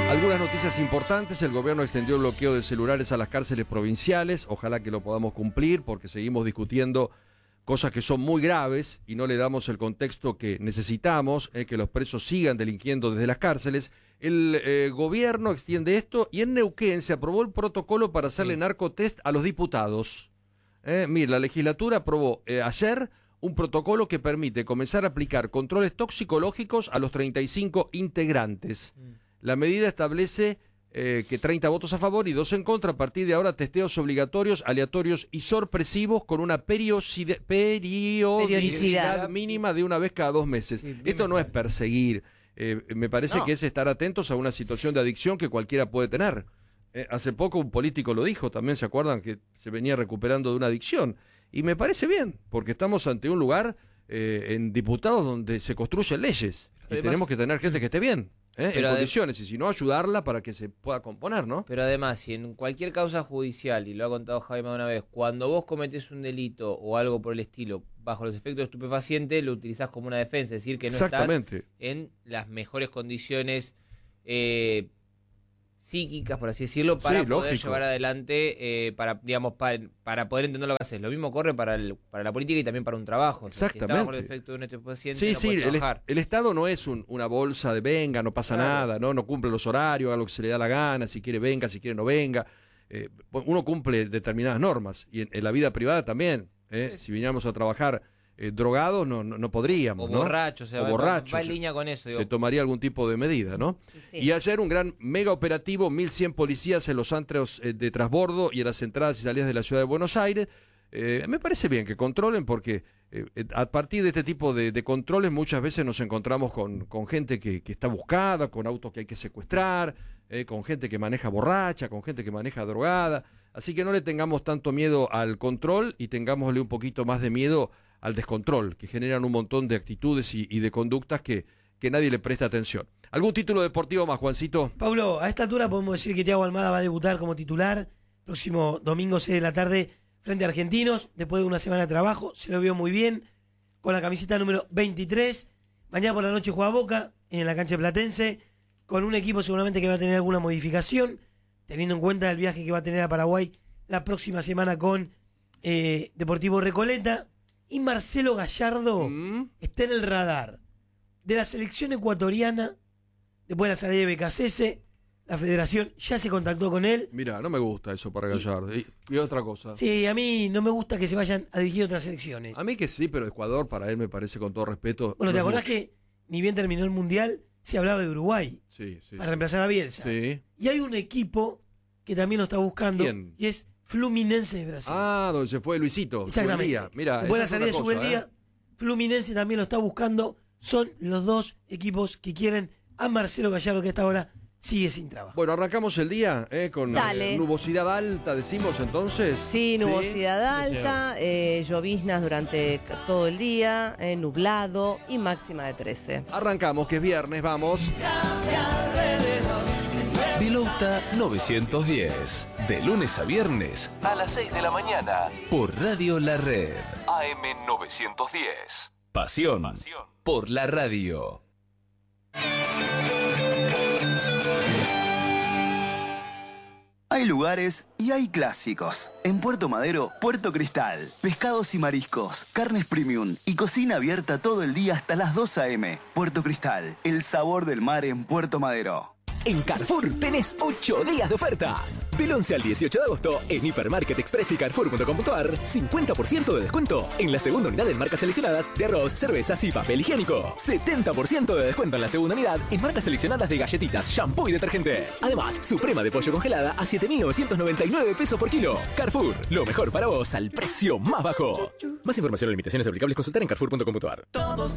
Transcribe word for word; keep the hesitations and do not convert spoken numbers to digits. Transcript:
Algunas noticias importantes. El gobierno extendió el bloqueo de celulares a las cárceles provinciales. Ojalá que lo podamos cumplir, porque seguimos discutiendo cosas que son muy graves y no le damos el contexto que necesitamos, eh, que los presos sigan delinquiendo desde las cárceles. El eh, gobierno extiende esto y en Neuquén se aprobó el protocolo para hacerle sí. narcotest a los diputados. Eh, mire, la legislatura aprobó eh, ayer un protocolo que permite comenzar a aplicar controles toxicológicos a los treinta y cinco integrantes. Mm. La medida establece eh, que treinta votos a favor y dos en contra. A partir de ahora, testeos obligatorios, aleatorios y sorpresivos con una periodicidad, periodicidad mínima de una vez cada dos meses. Sí, Esto no es perseguir. Eh, me parece no. que es estar atentos a una situación de adicción que cualquiera puede tener. Eh, hace poco un político lo dijo, también se acuerdan que se venía recuperando de una adicción. Y me parece bien, porque estamos ante un lugar eh, en diputados donde se construyen leyes. Y además, tenemos que tener gente que esté bien. ¿Eh? En condiciones, y si no, ayudarla para que se pueda componer, ¿no? Pero además, si en cualquier causa judicial, y lo ha contado Javi más de una vez, cuando vos cometés un delito o algo por el estilo, bajo los efectos de estupefaciente, lo utilizás como una defensa, es decir, que no estás en las mejores condiciones eh, psíquicas, por así decirlo, para sí, poder lógico. llevar adelante, eh, para digamos para, para poder entender lo que haces. Lo mismo corre para el, para la política y también para un trabajo. O sea, Exactamente. si estás bajo el efecto de un estupefaciente, sí, no sí, puedes el, trabajar. el Estado no es un, una bolsa de venga, no pasa claro. nada, no no cumple los horarios, haga lo que se le da la gana, si quiere venga, si quiere no venga. Eh, uno cumple determinadas normas, y en, en la vida privada también. Eh, sí. Si viniéramos a trabajar eh, drogados, no, no, no podríamos. O ¿no? borrachos, o, sea, o va, borrachos. Va en línea con eso. Digo. Se tomaría algún tipo de medida, ¿no? Sí, sí. Y ayer un gran mega operativo, mil cien policías en los antros eh, de transbordo y en las entradas y salidas de la ciudad de Buenos Aires. Eh, me parece bien que controlen, porque eh, a partir de este tipo de, de controles muchas veces nos encontramos con, con gente que, que está buscada, con autos que hay que secuestrar, eh, con gente que maneja borracha, con gente que maneja drogada. Así que no le tengamos tanto miedo al control y tengámosle un poquito más de miedo al descontrol, que generan un montón de actitudes y, y de conductas que, que nadie le presta atención. ¿Algún título deportivo más, Juancito? Pablo, a esta altura podemos decir que Thiago Almada va a debutar como titular próximo domingo seis de la tarde frente a Argentinos, después de una semana de trabajo. Se lo vio muy bien con la camiseta número veintitrés. Mañana por la noche juega Boca en la cancha platense, con un equipo seguramente que va a tener alguna modificación, teniendo en cuenta el viaje que va a tener a Paraguay la próxima semana con eh, Deportivo Recoleta. Y Marcelo Gallardo mm. está en el radar de la selección ecuatoriana después de la salida de B K C S. La federación ya se contactó con él. Mira, no me gusta eso para Gallardo. Y, y otra cosa. Sí, a mí no me gusta que se vayan a dirigir otras selecciones. A mí que sí, pero Ecuador para él me parece, con todo respeto. Bueno, no ¿te acordás mucho. que ni bien terminó el Mundial se hablaba de Uruguay? Sí, sí. Para reemplazar a Bielsa. Sí. Y hay un equipo que también lo está buscando. ¿Quién? Y es Fluminense de Brasil. Ah, donde se fue Luisito. Exactamente. Mira, después de la es salida de Subeldía, ¿eh? Fluminense también lo está buscando. Son los dos equipos que quieren a Marcelo Gallardo, que hasta ahora sigue sin trabajo. Bueno, arrancamos el día eh, con eh, nubosidad alta, decimos entonces. Sí, nubosidad ¿Sí? alta, eh, lloviznas durante todo el día, eh, nublado y máxima de trece. Arrancamos, que es viernes, vamos. Vilauta novecientos diez, de lunes a viernes a las seis de la mañana por Radio La Red. A M novecientos diez. Pasión, Pasión por la radio. Hay lugares y hay clásicos. En Puerto Madero, Puerto Cristal. Pescados y mariscos, carnes premium y cocina abierta todo el día hasta las dos a eme. Puerto Cristal, el sabor del mar en Puerto Madero. En Carrefour tenés ocho días de ofertas. Del once al dieciocho de agosto, en Hipermarket Express y Carrefour punto com punto ar, cincuenta por ciento de descuento en la segunda unidad en marcas seleccionadas de arroz, cervezas y papel higiénico. setenta por ciento de descuento en la segunda unidad en marcas seleccionadas de galletitas, shampoo y detergente. Además, suprema de pollo congelada a siete mil novecientos noventa y nueve pesos por kilo. Carrefour, lo mejor para vos al precio más bajo. Más información o limitaciones aplicables consultar en Carrefour punto com punto ar. Todos